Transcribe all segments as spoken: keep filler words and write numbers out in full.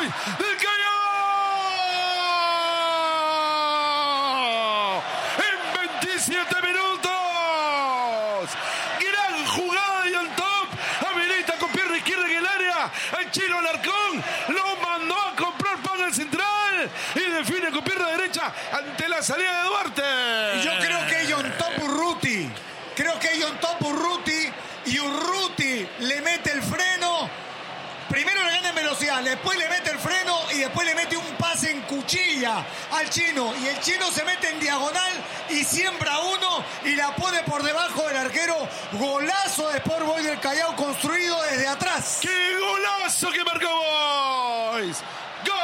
Boys del Callao. En veintisiete minutos. Gran jugada y al top. Habilita con pierna izquierda en el área. El chino Alarcón lo mandó a comprar pan al central. Y define con pierna derecha ante la salida de Duarte. Y yo creo que John Top Urruti. Creo que John Top Urruti. Y Urruti le mete el freno. Primero le gana en velocidad, después le mete el freno y después le mete un pase en cuchilla al chino. Y el chino se mete en diagonal y siembra uno y la pone por debajo del arquero. Golazo de Sport Boys del Callao construido desde atrás. ¡Qué golazo que marcó Boys! ¡Gol!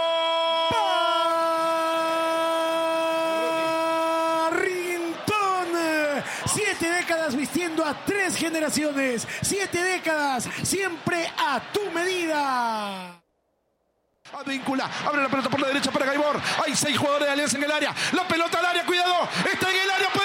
Siete décadas vistiendo a tres generaciones. Siete décadas, siempre a tu medida. Advíncula, abre la pelota por la derecha para Gaibor. Hay seis jugadores de Alianza en el área. La pelota al área, cuidado. Está en el área.